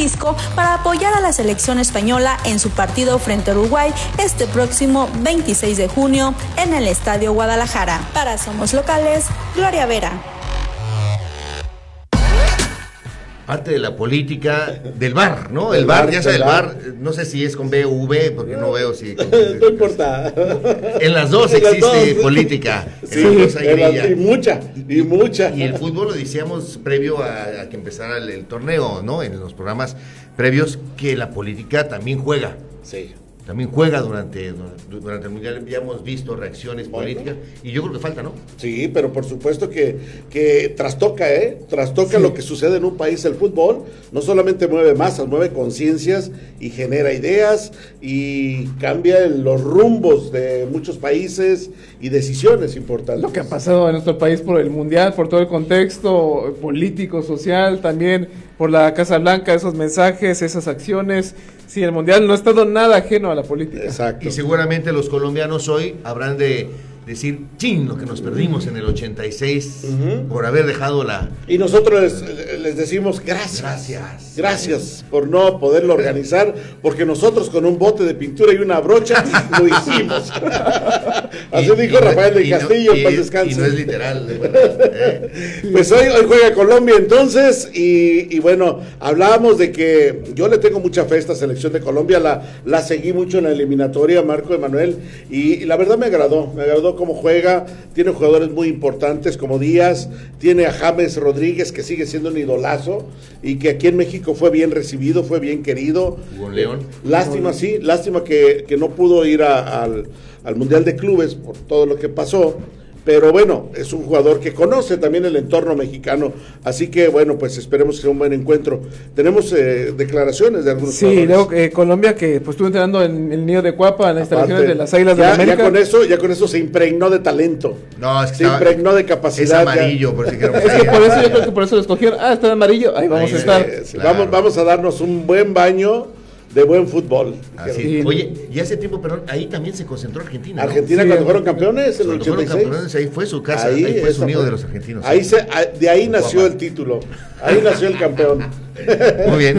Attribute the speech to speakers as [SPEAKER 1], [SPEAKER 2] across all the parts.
[SPEAKER 1] Jalisco para apoyar a la selección española en su partido frente a Uruguay este próximo 26 de junio en el Estadio Guadalajara. Para Somos Locales, Gloria Vera.
[SPEAKER 2] Parte de la política del VAR, ¿no? El VAR, ya sea el VAR, no sé si es con B o V, porque no veo si...
[SPEAKER 3] No importa.
[SPEAKER 2] En las dos existe política.
[SPEAKER 3] Sí, y mucha.
[SPEAKER 2] Y el fútbol, lo decíamos previo a que empezara el torneo, ¿no? En los programas previos, que la política también juega.
[SPEAKER 3] Sí.
[SPEAKER 2] También juega durante el Mundial. Ya hemos visto reacciones políticas y yo creo que falta, ¿no?
[SPEAKER 3] Sí, pero por supuesto que trastoca sí. Lo que sucede en un país. El fútbol no solamente mueve masas, mueve conciencias y genera ideas y cambia los rumbos de muchos países y decisiones importantes.
[SPEAKER 4] Lo que ha pasado en nuestro país por el Mundial, por todo el contexto político, social, también por la Casa Blanca, esos mensajes, esas acciones. Sí, el Mundial no ha estado nada ajeno a la política.
[SPEAKER 3] Exacto.
[SPEAKER 2] Y seguramente los colombianos hoy habrán de decir, chin, lo que nos perdimos en el 86 por haber dejado la...
[SPEAKER 3] Y nosotros les decimos gracias por no poderlo organizar, porque nosotros con un bote de pintura y una brocha lo hicimos. Así dijo Rafael del Castillo, paz descanse.
[SPEAKER 2] Y no es literal, de verdad.
[SPEAKER 3] Pues hoy juega Colombia entonces, y bueno, hablábamos de que yo le tengo mucha fe a esta selección de Colombia, la seguí mucho en la eliminatoria, Marco Emanuel, y la verdad me agradó cómo juega. Tiene jugadores muy importantes como Díaz, tiene a James Rodríguez, que sigue siendo un idolazo y que aquí en México fue bien recibido, fue bien querido.
[SPEAKER 2] Con León.
[SPEAKER 3] Lástima que no pudo ir al Mundial de Clubes por todo lo que pasó. Pero bueno, es un jugador que conoce también el entorno mexicano, así que bueno, pues esperemos que sea un buen encuentro. Tenemos declaraciones de algunos jugadores.
[SPEAKER 4] Sí, luego Colombia, que pues estuvo entrenando en el nido de Cuapa, en las instalaciones de las Águilas de América.
[SPEAKER 3] Ya con eso se impregnó de talento.
[SPEAKER 2] No, es que
[SPEAKER 3] se impregnó de capacidad.
[SPEAKER 2] Es amarillo, por si quiero.
[SPEAKER 4] Es que por eso yo creo que por eso lo escogieron. Está amarillo, ahí vamos a estar.
[SPEAKER 3] Claro. Vamos a darnos un buen baño de buen fútbol.
[SPEAKER 2] Así. Oye, y hace tiempo, perdón, ahí también se concentró Argentina, ¿no?
[SPEAKER 3] Argentina, sí, cuando fueron campeones en el 86.
[SPEAKER 2] Ahí fue su casa, ahí fue su nido de los argentinos.
[SPEAKER 3] De ahí nació el título, ahí nació el campeón.
[SPEAKER 2] Muy bien.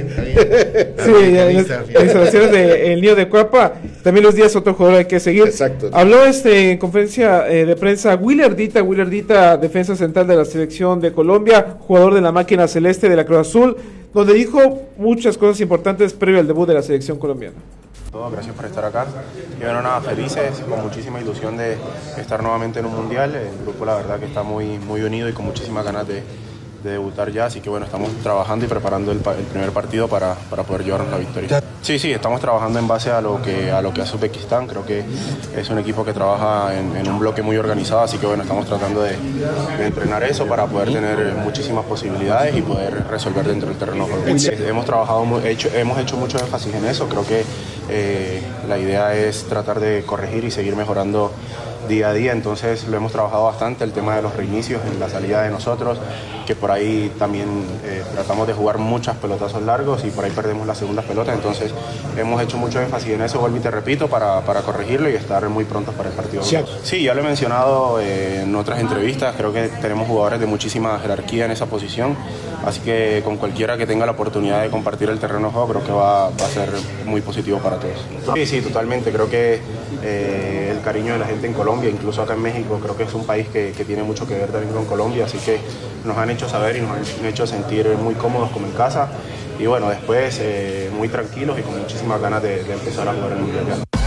[SPEAKER 4] Sí, en instalaciones del nido de Cuapa, también los días otro jugador hay que seguir.
[SPEAKER 3] Exacto.
[SPEAKER 4] Habló en conferencia de prensa Willer Dita, defensa central de la selección de Colombia, jugador de la máquina celeste de la Cruz Azul, donde dijo muchas cosas importantes previo al debut de la selección colombiana.
[SPEAKER 5] Gracias por estar acá. Y bueno, nada, felices, con muchísima ilusión de estar nuevamente en un mundial. El grupo la verdad que está muy unido y con muchísimas ganas de debutar ya, así que bueno, estamos trabajando y preparando el primer partido para poder llevarnos la victoria. Sí, estamos trabajando en base a lo que hace Uzbekistán. Creo que es un equipo que trabaja en un bloque muy organizado, así que bueno, estamos tratando de entrenar eso para poder tener muchísimas posibilidades y poder resolver dentro del terreno de juego. Hemos hecho mucho énfasis en eso. Creo que la idea es tratar de corregir y seguir mejorando día a día, entonces lo hemos trabajado bastante, el tema de los reinicios en la salida de nosotros, que por ahí también tratamos de jugar muchas pelotazos largos y por ahí perdemos las segundas pelotas, entonces hemos hecho mucho énfasis en eso, vuelvo y te repito, para corregirlo y estar muy prontos para el partido. Sí, ya lo he mencionado en otras entrevistas, creo que tenemos jugadores de muchísima jerarquía en esa posición, así que con cualquiera que tenga la oportunidad de compartir el terreno de juego, creo que va a ser muy positivo para todos. Sí, totalmente, creo que el cariño de la gente en Colombia, incluso acá en México, creo que es un país que tiene mucho que ver también con Colombia, así que nos han hecho saber y nos han hecho sentir muy cómodos como en casa, y bueno, después muy tranquilos y con muchísimas ganas de empezar a jugar en el Mundial.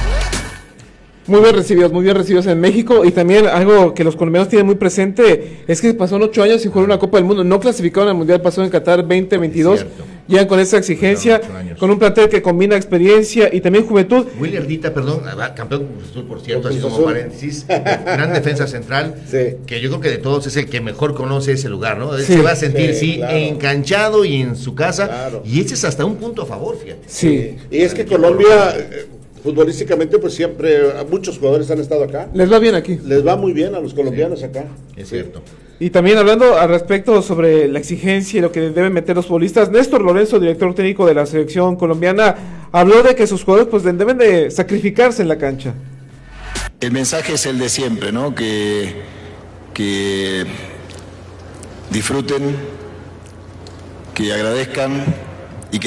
[SPEAKER 4] Muy bien recibidos en México, y también algo que los colombianos tienen muy presente es que pasaron 8 años sin jugar una Copa del Mundo, no clasificaron al Mundial, pasó en Qatar 2022, llegan con esa exigencia, con un plantel que combina experiencia y también juventud.
[SPEAKER 2] Willer Dita, campeón por cierto, así como paréntesis, gran defensa central, que yo creo que de todos es el que mejor conoce ese lugar, ¿no? Él se va a sentir, claro, enganchado y en su casa, claro, y ese es hasta un punto a favor, fíjate.
[SPEAKER 3] Sí, y es que Colombia... futbolísticamente, pues siempre muchos jugadores han estado acá.
[SPEAKER 4] Les va bien aquí.
[SPEAKER 3] Les va muy bien a los colombianos acá.
[SPEAKER 2] Es cierto.
[SPEAKER 4] Y también hablando al respecto sobre la exigencia y lo que deben meter los futbolistas, Néstor Lorenzo, director técnico de la selección colombiana, habló de que sus jugadores pues deben de sacrificarse en la cancha.
[SPEAKER 6] El mensaje es el de siempre, ¿no? Que disfruten, que agradezcan